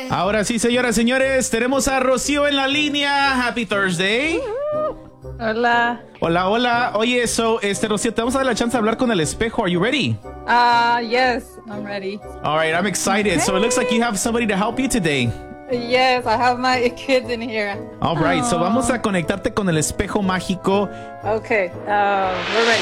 Ahora sí, señoras, señores, tenemos a Rocío en la línea. Happy Thursday. Hola. Hola, hola. Oye, Rocío, te vamos a dar la chance de hablar con el espejo. Are you ready? Yes, I'm ready. All right, I'm excited. Okay. So it looks like you have somebody to help you today. Yes, I have my kids in here. All right, so vamos a conectarte con el espejo mágico. Okay, we're ready.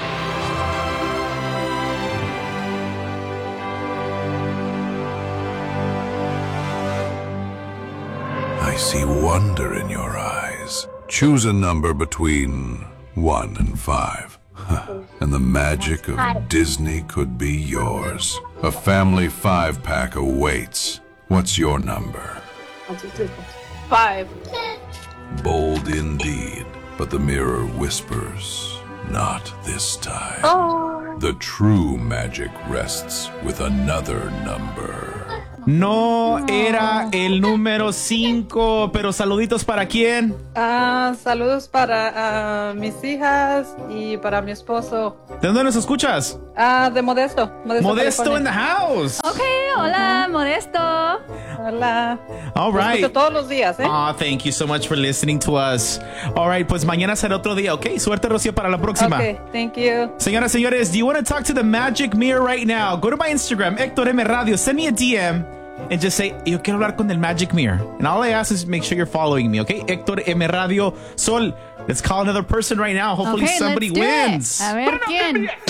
I see wonder in your eyes. Choose a number between 1 and 5. And the magic of Disney could be yours. A family 5-pack awaits. What's your number? 5. Bold indeed, but the mirror whispers, not this time. Oh. The true magic rests with another number. No era el número 5, pero saluditos para quién. Saludos para mis hijas y para mi esposo. ¿De dónde nos escuchas? De Modesto. Modesto in the house. Ok, hola, Modesto. Hola. All Los right. escucho todos los días, ¿eh? Oh, thank you so much for listening to us. All right, pues mañana será otro día, ¿ok? Suerte, Rocío, para la próxima. Okay, thank you. Señoras, señores, do you want to talk to the magic mirror right now? Go to my Instagram, Héctor M. Radio. Send me a DM and just say, yo quiero hablar con el magic mirror. And all I ask is make sure you're following me, okay? Héctor M. Radio. Sol, let's call another person right now. Hopefully Okay, somebody let's do it. wins. A ver quién.